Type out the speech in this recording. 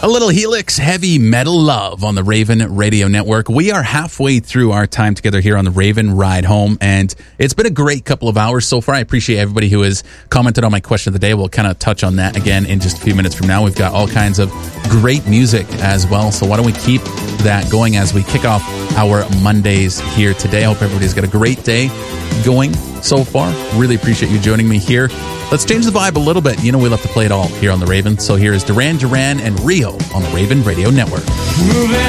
A little Helix heavy metal love on the Raven Radio Network. We are halfway through our time together here on the Raven Ride Home, and it's been a great couple of hours so far. I appreciate everybody who has commented on my question of the day. We'll kind of touch on that again in just a few minutes from now. We've got all kinds of great music as well, so why don't we keep that going as we kick off our Mondays here today. I hope everybody's got a great day going so far. Really appreciate you joining me here. Let's change the vibe a little bit. You know we love to play it all here on the Raven. So here is Duran Duran and Rio on the Raven Radio Network. Moving